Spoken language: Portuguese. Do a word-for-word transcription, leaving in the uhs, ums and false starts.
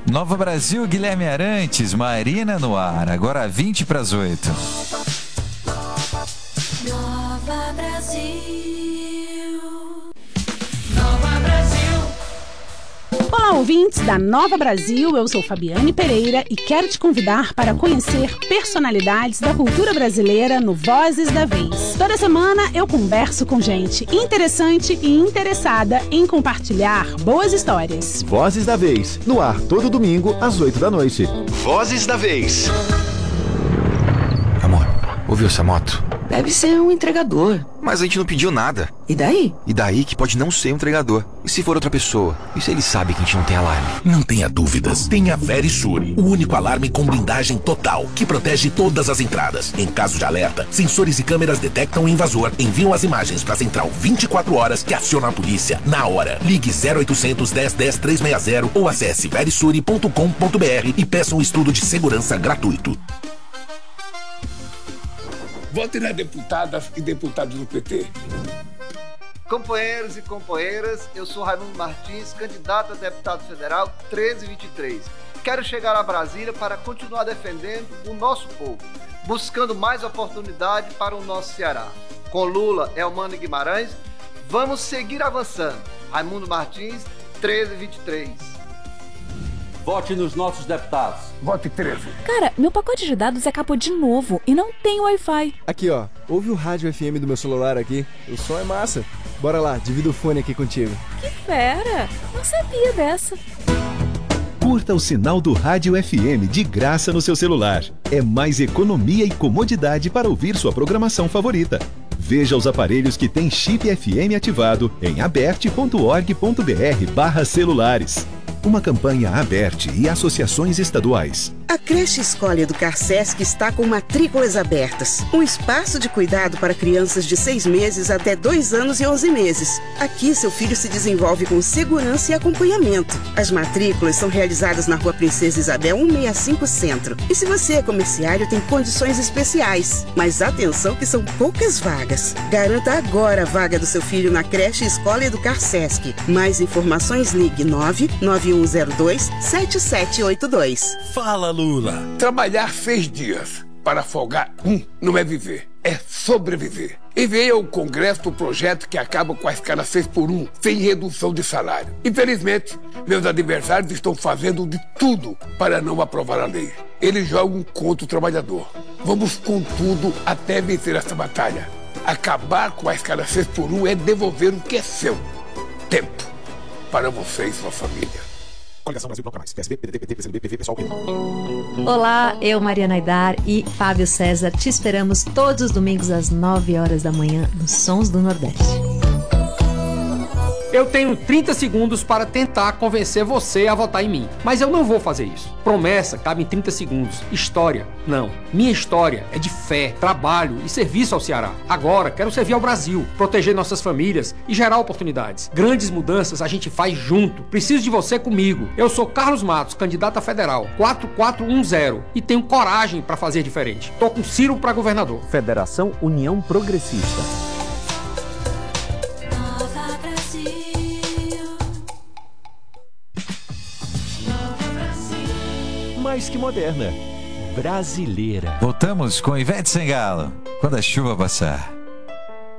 Nova Brasil, Guilherme Arantes, Marina no ar, agora vinte para as oito. Nova Brasil. Nova Brasil. Olá, ouvintes da Nova Brasil, eu sou Fabiane Pereira e quero te convidar para conhecer personalidades da cultura brasileira no Vozes da Vez. Toda semana eu converso com gente interessante e interessada em compartilhar boas histórias. Vozes da Vez, no ar todo domingo às oito da noite. Vozes da Vez. Amor, ouviu essa moto? Deve ser um entregador. Mas a gente não pediu nada. E daí? E daí que pode não ser um entregador. E se for outra pessoa? E se ele sabe que a gente não tem alarme? Não tenha dúvidas. Tem a Verisure, o único alarme com blindagem total, que protege todas as entradas. Em caso de alerta, sensores e câmeras detectam o invasor, enviam as imagens para a central vinte e quatro horas, que aciona a polícia na hora. Ligue zero oitocentos, dez, dez, trezentos e sessenta ou acesse verisure ponto com ponto br e peça um estudo de segurança gratuito. Vote nas deputadas e deputados do P T. Companheiros e companheiras, eu sou Raimundo Martins, candidato a deputado federal treze vinte e três. Quero chegar a Brasília para continuar defendendo o nosso povo, buscando mais oportunidade para o nosso Ceará. Com Lula, Elmano e Guimarães, vamos seguir avançando. Raimundo Martins, treze vinte e três. Vote nos nossos deputados. Vote treze. Cara, meu pacote de dados acabou de novo e não tem Wi-Fi. Aqui, ó. Ouve o rádio F M do meu celular aqui. O som é massa. Bora lá, divido o fone aqui contigo. Que fera! Não sabia dessa. Curta o sinal do Rádio F M de graça no seu celular. É mais economia e comodidade para ouvir sua programação favorita. Veja os aparelhos que têm chip F M ativado em aberte ponto org ponto br barra celulares. Uma campanha Aberte e associações estaduais. A creche Escola Educar Sesc está com matrículas abertas. Um espaço de cuidado para crianças de seis meses até dois anos e onze meses. Aqui, seu filho se desenvolve com segurança e acompanhamento. As matrículas são realizadas na Rua Princesa Isabel cento e sessenta e cinco Centro. E se você é comerciário, tem condições especiais. Mas atenção que são poucas vagas. Garanta agora a vaga do seu filho na creche Escola Educar Sesc. Mais informações, ligue nove nove um zero dois sete sete oito dois. Fala, Lula. Trabalhar seis dias para folgar um não é viver, é sobreviver. Enviei ao Congresso o projeto que acaba com a escala seis por um, sem redução de salário. Infelizmente, meus adversários estão fazendo de tudo para não aprovar a lei. Eles jogam contra o trabalhador. Vamos com tudo até vencer essa batalha. Acabar com a escala seis por um é devolver o que é seu. Tempo para você e sua família. Coligação Brasil Bloco Mais, P S B, P D T, P T, P C D B, P V, Pessoal, P T. Olá, eu, Mariana Aidar e Fábio César, te esperamos todos os domingos às nove horas da manhã nos Sons do Nordeste. Eu tenho trinta segundos para tentar convencer você a votar em mim, mas eu não vou fazer isso. Promessa cabe em trinta segundos. História, não. Minha história é de fé, trabalho e serviço ao Ceará. Agora, quero servir ao Brasil, proteger nossas famílias e gerar oportunidades. Grandes mudanças a gente faz junto. Preciso de você comigo. Eu sou Carlos Matos, candidato a federal, quatro quatro um zero, e tenho coragem para fazer diferente. Tô com Ciro para governador. Federação União Progressista. Mais que moderna. Brasileira. Voltamos com Ivete Sangalo, quando a chuva passar.